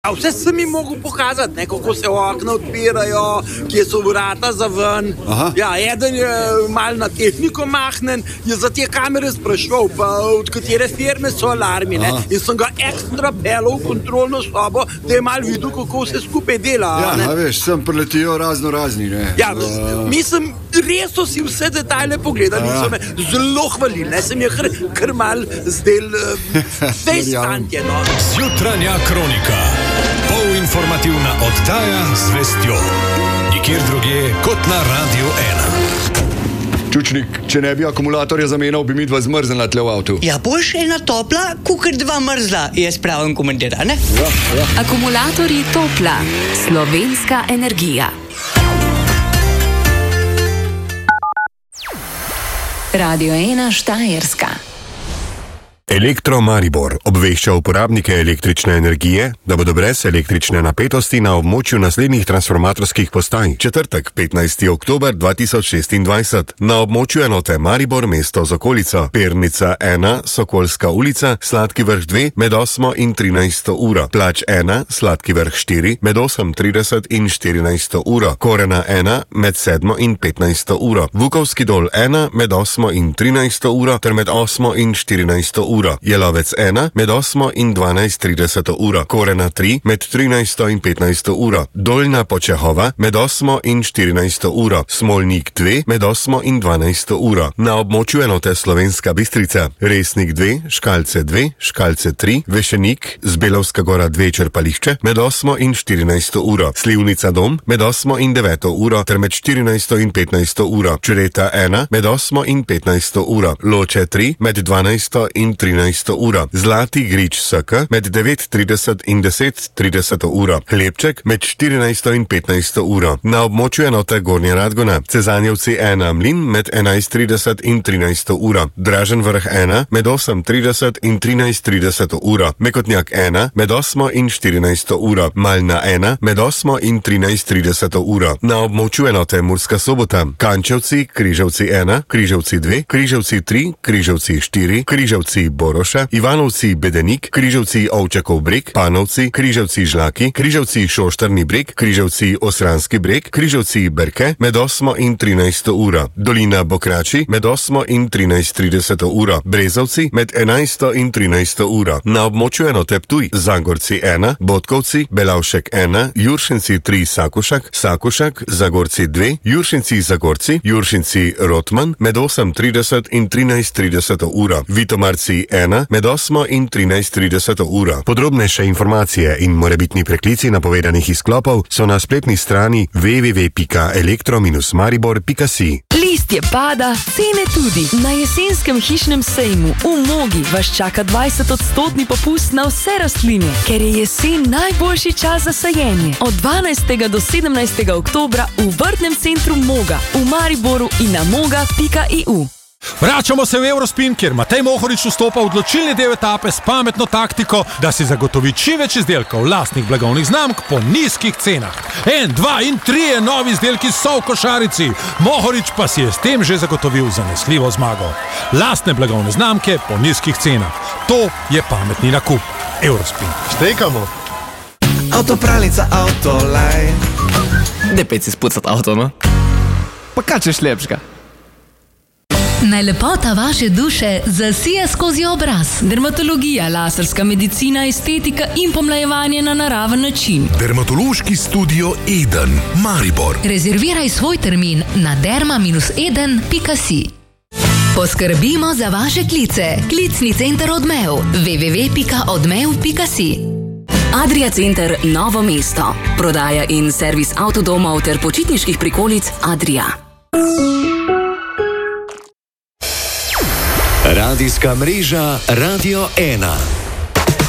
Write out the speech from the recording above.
Vse sem jim mogel pokazati, ne, kako se okna odpirajo, kje so vrata za ven. Ja, eden je mal na tehniko mahnen, je za te kamere sprašval, pa od katere firme so alarmi. Ne, in sem ga ekstra pelal v kontrolno sobo, da je mal videl, kako se skupaj dela. Ja, veš, sem preletijo razni. Ne. Ja, mislim, res so si vse detajle pogledali, so me zelo hvalili, ne, sem je kar mal zdel fejstantje. No. Zjutranja kronika. Polinformativna oddaja z vestjo. Nikjer drugje kot na Radio 1. Čučnik, če ne bi akumulatorja zamenjal, bi midva zmrznila tle v avtu. Ja, boljše ena topla, kakor dva mrzla, je spravim komentar, ne? Ja. Akumulatorji Topla. Slovenska energija. Radio 1 Štajerska. Elektro Maribor obvešča uporabnike električne energije, da bodo brez električne napetosti na območju naslednjih transformatorskih postaj. Četrtek, 15. oktober 2026. Na območju enote Maribor mesto z okolico. Pernica 1, Sokolska ulica, Sladki vrh 2 med 8 in 13 uro. Plač 1, Sladki vrh 4 med 8:30 in 14 uro. Korena 1 med 7 in 15 uro. Vukovski dol 1 med 8 in 13 uro ter med 8 in 14 uro. Jelovec 1 med 8 in 12:30 uro. Korena 3 med 13 in 15 uro. Dolna Počehova med 8 in 14 uro. Smolnik 2 med 8 in 12 uro. Na območju enote Slovenska Bistrica. Resnik 2, Škalce 2, Škalce 3, Vešenik, Zbelovska gora 2 črpališče med 8 in 14 uro. Slivnica dom med 8 in 9 uro ter med 14 in 15 uro. Čreta 1 med 8 in 15 uro. Loče 3 med 12 in 13 uro. Zlati grič SK med 9:30 in 10:30 uro. Hlebček med 14 in 15 uro. Na območju enote Gornja Radgona. Cezanjevci 1 Mlin med 11:30 in 13 uro. Dražen vrh 1 med 8:30 in 13:30 uro. Mekotnjak 1 med 8 in 14 uro. Malna 1 med 8 in 13:30 uro. Na območju enote Murska Sobota. Kančevci, Križevci 1, Križevci 2, Križevci 3, Križevci 4, Križevci Boroša, Ivanovci Bedenik, Križevci Ovčakov breg, Panovci, Križevci Žlaki, Križevci Šoštarni breg, Križevci Osranski breg, Križevci Berke med 8 in 13 uro. Dolina Bokrači med 8 in 13:30 uro. Brezovci med 11 in 13 uro. Na območju enote Ptuj. Zagorci 1, Bodkovci, Belavšek 1, Juršenci 3 Sakušak, Sakušak, Zagorci 2, Juršenci Zagorci, Juršenci Rotman med 8:30 in 13:30 uro. Vitomarci 1 med 8 in 13:30 uro. Podrobnejše informacije in morebitni preklici napovedanih izklopov so na spletni strani www.elektro-maribor.si. Listje pada, cene tudi. Na jesenskem hišnem sejmu v Mogi vas čaka 20% popust na vse rastline, ker je jesen najboljši čas za sajenje. Od 12. do 17. oktobra v vrtnem centru Moga, v Mariboru in na moga.eu. Vračamo se v Eurospin, kjer Matej Mohorič vstopa v odločilni del etape s pametno taktiko, da si zagotovi čim več izdelkov lastnih blagovnih znamk po nizkih cenah. 1, 2 in 3 novi izdelki so v košarici. Mohorič pa si je s tem že zagotovil zanesljivo zmago. Lastne blagovne znamke po nizkih cenah. To je pametni nakup. Eurospin. Štekamo. Avtopralnica Autoline. Ne pej si spucat avto, no? Pa kaj češ lepška? Naj lepota vaše duše zasije skozi obraz. Dermatologija, laserska medicina, estetika in pomlajevanje na naraven način. Dermatološki studio Eden, Maribor. Rezerviraj svoj termin na derma-eden.si. Poskrbimo za vaše klice. Klicni center Odmev. www.odmev.si. Adria Center Novo mesto. Prodaja in servis avtodomov ter počitniških prikolic Adria. Radijska mreža Radio 1.